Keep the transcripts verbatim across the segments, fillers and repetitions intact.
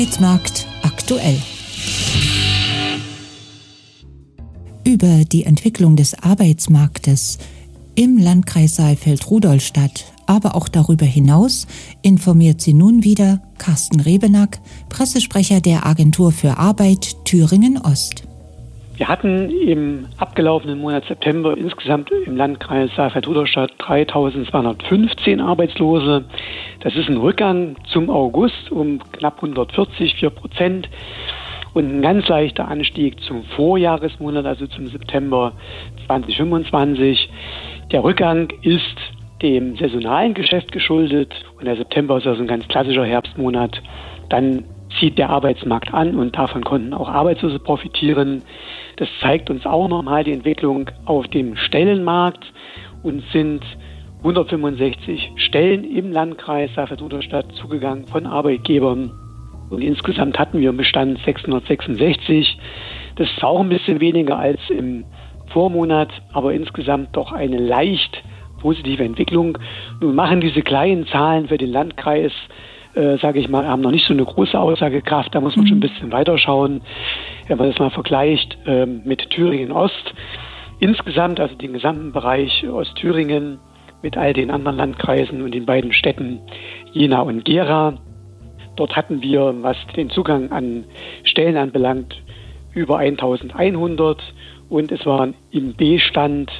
Arbeitsmarkt aktuell. Über die Entwicklung des Arbeitsmarktes im Landkreis Saalfeld-Rudolstadt, aber auch darüber hinaus, informiert sie nun wieder Carsten Rebenack, Pressesprecher der Agentur für Arbeit Thüringen Ost. Wir hatten im abgelaufenen Monat September insgesamt im Landkreis Saalfeld-Rudolstadt dreitausendzweihundertfünfzehn Arbeitslose. Das ist ein Rückgang zum August um knapp hundertvierzig, vier Prozent. Und ein ganz leichter Anstieg zum Vorjahresmonat, also zum September zweitausendfünfundzwanzig. Der Rückgang ist dem saisonalen Geschäft geschuldet und der September ist also ein ganz klassischer Herbstmonat. Dann zieht der Arbeitsmarkt an und davon konnten auch Arbeitslose profitieren. Das zeigt uns auch nochmal die Entwicklung auf dem Stellenmarkt und sind hundertfünfundsechzig Stellen im Landkreis Saalfeld-Rudolstadt zugegangen von Arbeitgebern. Und insgesamt hatten wir im Bestand sechshundertsechsundsechzig. Das ist auch ein bisschen weniger als im Vormonat, aber insgesamt doch eine leicht positive Entwicklung. Nun machen diese kleinen Zahlen für den Landkreis, äh, sage ich mal, haben noch nicht so eine große Aussagekraft. Da muss man schon ein bisschen weiterschauen, wenn man das mal vergleicht äh, mit Thüringen Ost. Insgesamt, also den gesamten Bereich Ostthüringen mit all den anderen Landkreisen und den beiden Städten Jena und Gera. Dort hatten wir, was den Zugang an Stellen anbelangt, über eintausendeinhundert und es waren im B-Stand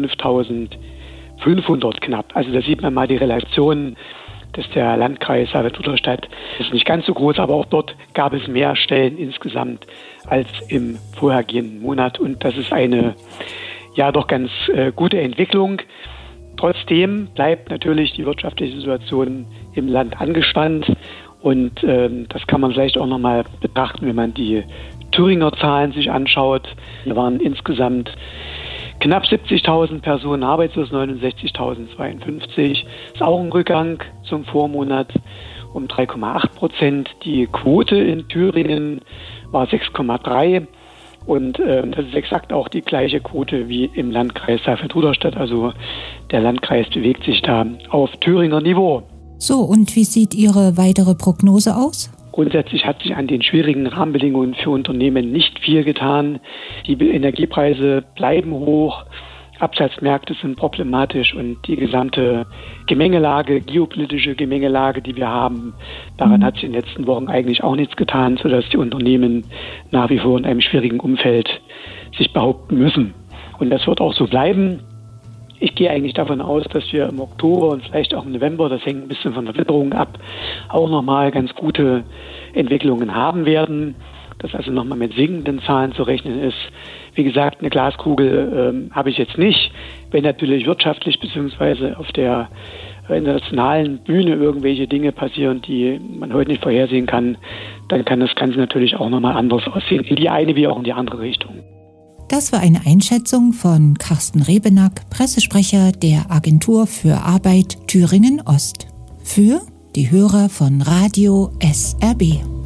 fünftausendfünfhundert knapp. Also da sieht man mal die Relation, dass der Landkreis Saalfeld-Rudolstadt ist nicht ganz so groß, aber auch dort gab es mehr Stellen insgesamt als im vorhergehenden Monat und das ist eine ja doch ganz äh, gute Entwicklung. Trotzdem bleibt natürlich die wirtschaftliche Situation im Land angespannt. Und ähm, das kann man vielleicht auch nochmal betrachten, wenn man die Thüringer Zahlen sich anschaut. Wir waren insgesamt knapp siebzigtausend Personen arbeitslos, neunundsechzigtausendzweiundfünfzig. Das ist auch ein Rückgang zum Vormonat um drei Komma acht Prozent. Die Quote in Thüringen war sechs Komma drei und äh, das ist exakt auch die gleiche Quote wie im Landkreis Saalfeld-Rudolstadt. Also der Landkreis bewegt sich da auf Thüringer Niveau. So, und wie sieht Ihre weitere Prognose aus? Grundsätzlich hat sich an den schwierigen Rahmenbedingungen für Unternehmen nicht viel getan. Die Energiepreise bleiben hoch, Absatzmärkte sind problematisch und die gesamte Gemengelage, geopolitische Gemengelage, die wir haben, daran hat sich in den letzten Wochen eigentlich auch nichts getan, sodass die Unternehmen nach wie vor in einem schwierigen Umfeld sich behaupten müssen. Und das wird auch so bleiben. Ich gehe eigentlich davon aus, dass wir im Oktober und vielleicht auch im November, das hängt ein bisschen von der Witterung ab, auch nochmal ganz gute Entwicklungen haben werden, dass also nochmal mit sinkenden Zahlen zu rechnen ist. Wie gesagt, eine Glaskugel ähm, habe ich jetzt nicht. Wenn natürlich wirtschaftlich bzw. auf der internationalen Bühne irgendwelche Dinge passieren, die man heute nicht vorhersehen kann, dann kann das Ganze natürlich auch nochmal anders aussehen, in die eine wie auch in die andere Richtung. Das war eine Einschätzung von Carsten Rebenack, Pressesprecher der Agentur für Arbeit Thüringen Ost. Für die Hörer von Radio S R B.